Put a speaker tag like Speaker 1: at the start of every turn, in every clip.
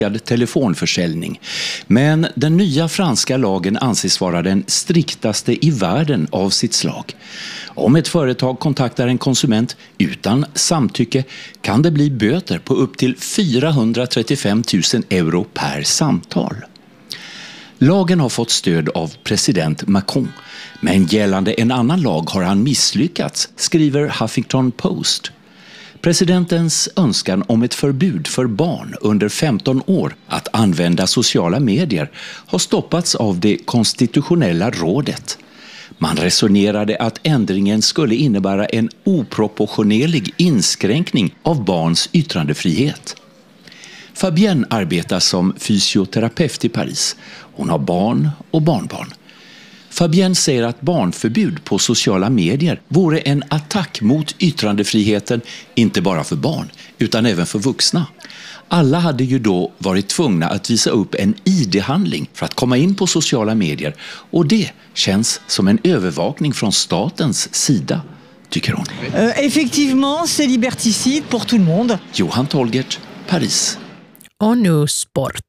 Speaker 1: telefonförsäljning. Men den nya franska lagen anses vara den striktaste i världen av sitt slag. Om ett företag kontaktar en konsument utan samtycke kan det bli böter på upp till 435 000 euro per samtal. Lagen har fått stöd av president Macron, men gällande en annan lag har han misslyckats, skriver Huffington Post. Presidentens önskan om ett förbud för barn under 15 år att använda sociala medier har stoppats av det konstitutionella rådet. Man resonerade att ändringen skulle innebära en oproportionerlig inskränkning av barns yttrandefrihet. Fabienne arbetar som fysioterapeut i Paris. Hon har barn och barnbarn. Fabienne säger att barnförbud på sociala medier vore en attack mot yttrandefriheten, inte bara för barn utan även för vuxna. Alla hade ju då varit tvungna att visa upp en ID-handling för att komma in på sociala medier, och det känns som en övervakning från statens sida, tycker hon.
Speaker 2: Effectivement, c'est liberticide pour tout le monde.
Speaker 1: Johan Tolgert, Paris.
Speaker 3: Och nu sport.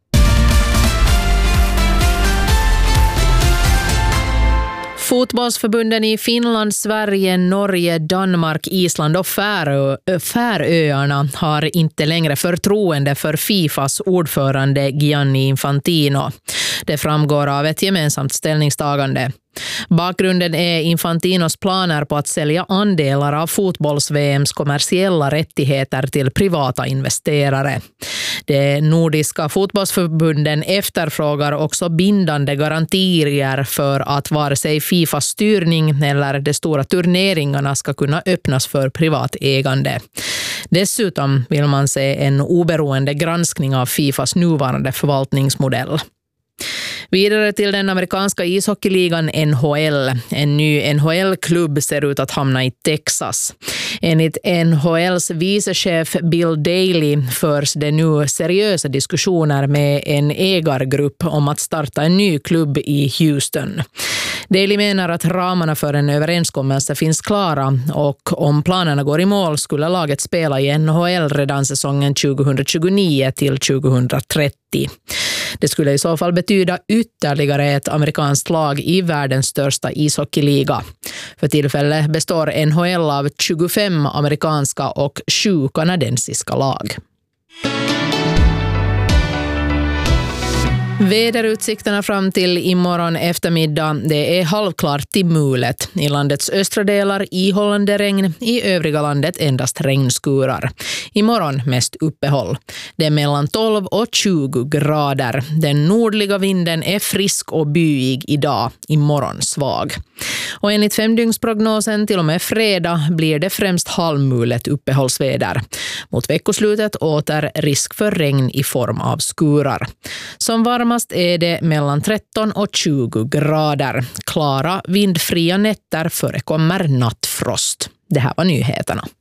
Speaker 3: Fotbollsförbunden i Finland, Sverige, Norge, Danmark, Island och Färöarna har inte längre förtroende för FIFAs ordförande Gianni Infantino. Det framgår av ett gemensamt ställningstagande. Bakgrunden är Infantinos planer på att sälja andelar av fotbolls-VMs kommersiella rättigheter till privata investerare. De nordiska fotbollsförbunden efterfrågar också bindande garantier för att vare sig FIFAs styrning eller de stora turneringarna ska kunna öppnas för privat ägande. Dessutom vill man se en oberoende granskning av FIFAs nuvarande förvaltningsmodell. Vidare till den amerikanska ishockeyligan NHL. En ny NHL-klubb ser ut att hamna i Texas. Enligt NHLs vicechef Bill Daly förs det nu seriösa diskussioner med en ägargrupp om att starta en ny klubb i Houston. Daly menar att ramarna för en överenskommelse finns klara, och om planerna går i mål skulle laget spela i NHL redan säsongen 2029 till 2030. Det skulle i så fall betyda ytterligare ett amerikanskt lag i världens största ishockeyliga. För tillfället består NHL av 25 amerikanska och 7 kanadensiska lag. Väderutsikterna fram till imorgon eftermiddag, det är halvklart till mulet. I landets östra delar ihållande regn, i övriga landet endast regnskurar. Imorgon mest uppehåll. Det är mellan 12 och 20 grader. Den nordliga vinden är frisk och byig idag, imorgon svag. Och enligt femdygnsprognosen till och med fredag blir det främst halvmulet uppehållsväder. Mot veckoslutet åter risk för regn i form av skurar. Som varmast är det mellan 13 och 20 grader. Klara vindfria nätter förekommer nattfrost. Det här var nyheterna.